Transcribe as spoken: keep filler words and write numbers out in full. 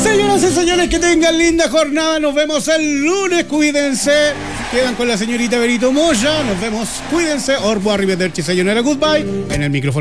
Señoras y señores, que tengan linda jornada. Nos vemos el lunes. Cuídense. Quedan con la señorita Berito Moya. Nos vemos. Cuídense. Orbo arrivederci, señora. Goodbye. En el micrófono.